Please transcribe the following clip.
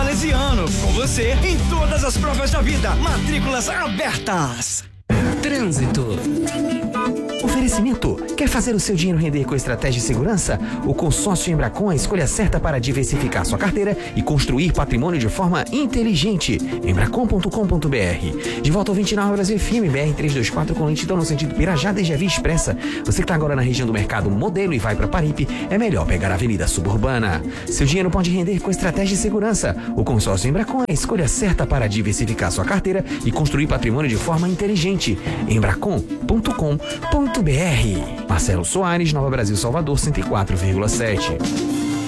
Salesiano, com você em todas as provas da vida. Matrículas abertas. Trânsito. Oferecimento. Quer fazer o seu dinheiro render com estratégia de segurança? O consórcio Embracon é a escolha certa para diversificar sua carteira e construir patrimônio de forma inteligente. Embracon.com.br. De volta ao 29 Brasil FM, BR-324 com lentidão no sentido Pirajá desde a Via Expressa. Você que está agora na região do Mercado Modelo e vai para Paripe, é melhor pegar a Avenida Suburbana. Seu dinheiro pode render com estratégia de segurança. O consórcio Embracon é a escolha certa para diversificar sua carteira e construir patrimônio de forma inteligente. Embracon.com.br. Marcelo Soares, Nova Brasil, Salvador, 104,7.